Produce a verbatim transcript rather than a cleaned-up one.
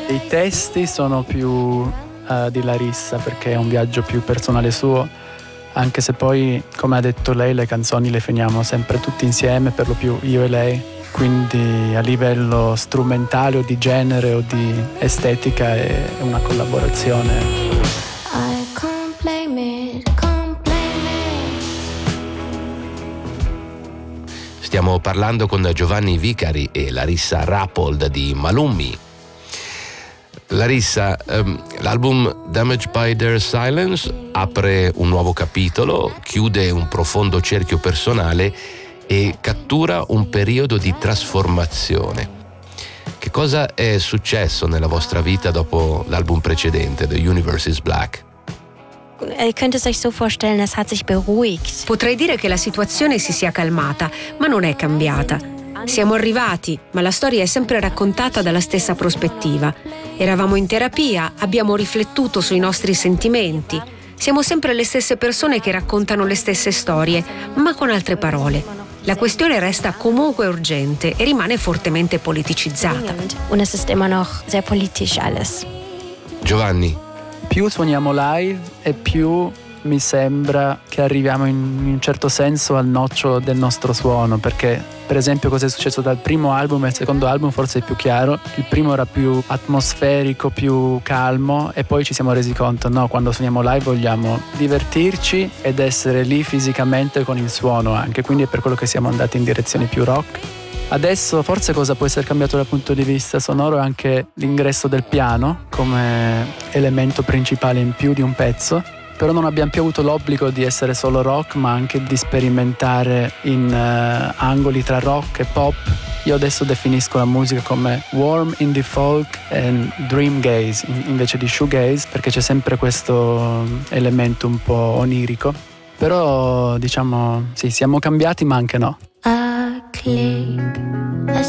I testi sono più uh, di Larissa, perché è un viaggio più personale suo, anche se poi, come ha detto lei, le canzoni le finiamo sempre tutti insieme, per lo più io e lei, quindi a livello strumentale o di genere o di estetica è una collaborazione. Stiamo parlando con Giovanni Vicari e Larissa Rapold di Malummi. Larissa, um, l'album Damaged by Their Silence apre un nuovo capitolo, chiude un profondo cerchio personale e cattura un periodo di trasformazione. Che cosa è successo nella vostra vita dopo l'album precedente, The Universe is Black? Ihr könnt es euch so vorstellen, es hat sich beruhigt. Potrei dire che la situazione si sia calmata, ma non è cambiata. Siamo arrivati, ma la storia è sempre raccontata dalla stessa prospettiva. Eravamo in terapia, abbiamo riflettuto sui nostri sentimenti. Siamo sempre le stesse persone che raccontano le stesse storie, ma con altre parole. La questione resta comunque urgente e rimane fortemente politicizzata. Und es ist immer noch sehr politisch alles. Giovanni. Più suoniamo live e più mi sembra che arriviamo in, in un certo senso al nocciolo del nostro suono, perché per esempio cosa è successo dal primo album e il secondo album forse è più chiaro. Il primo era più atmosferico, più calmo, e poi ci siamo resi conto, no, quando suoniamo live vogliamo divertirci ed essere lì fisicamente con il suono anche, quindi è per quello che siamo andati in direzioni più rock. Adesso forse cosa può essere cambiato dal punto di vista sonoro è anche l'ingresso del piano come elemento principale in più di un pezzo, però non abbiamo più avuto l'obbligo di essere solo rock, ma anche di sperimentare in uh, angoli tra rock e pop. Io adesso definisco la musica come warm indie folk e dream gaze invece di shoegaze, perché c'è sempre questo elemento un po' onirico. Però diciamo sì, siamo cambiati ma anche no. A clear